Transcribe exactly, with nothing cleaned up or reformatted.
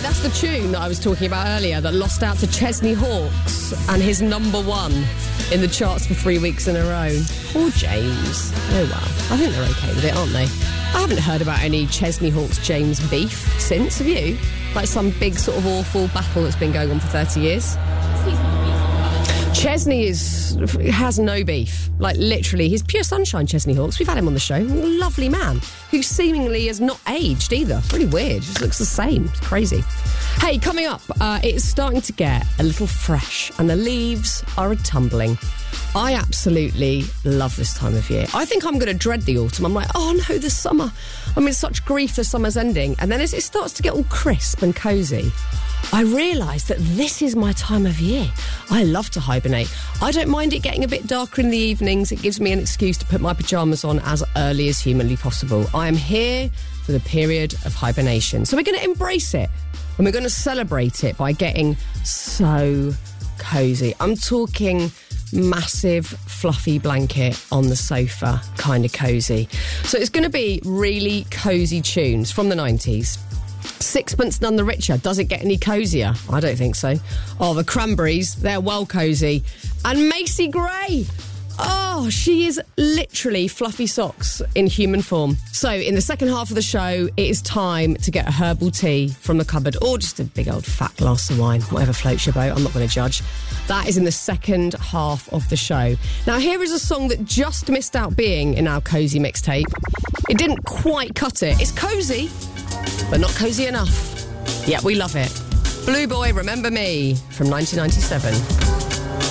that's the tune that I was talking about earlier that lost out to Chesney Hawkes and his number one in the charts for three weeks in a row. Poor James. Oh well, I think they're okay with it, aren't they? I haven't heard about any Chesney Hawkes James beef since, have you? Like some big sort of awful battle that's been going on for thirty years. Chesney is has no beef. Like, literally, he's pure sunshine, Chesney Hawkes. We've had him on the show. Lovely man who seemingly has not aged either. Really weird. Just looks the same. It's crazy. Hey, coming up, uh, it is starting to get a little fresh and the leaves are a-tumbling. I absolutely love this time of year. I think I'm going to dread the autumn. I'm like, oh no, the summer. I'm in such grief the summer's ending. And then as it starts to get all crisp and cosy, I realise that this is my time of year. I love to hibernate. I don't mind it getting a bit darker in the evenings. It gives me an excuse to put my pyjamas on as early as humanly possible. I am here for the period of hibernation. So we're going to embrace it. And we're going to celebrate it by getting so cosy. I'm talking massive fluffy blanket on the sofa, kind of cosy. So it's going to be really cosy tunes from the nineties. Sixpence None the Richer. Does it get any cosier? I don't think so. Oh, the Cranberries, they're well cosy. And Macy Gray. Oh, she is literally fluffy socks in human form. So in the second half of the show, it is time to get a herbal tea from the cupboard or just a big old fat glass of wine, whatever floats your boat. I'm not going to judge. That is in the second half of the show. Now, here is a song that just missed out being in our cosy mixtape. It didn't quite cut it. It's cosy, but not cosy enough. Yeah, we love it. Blue Boy, Remember Me from nineteen ninety-seven.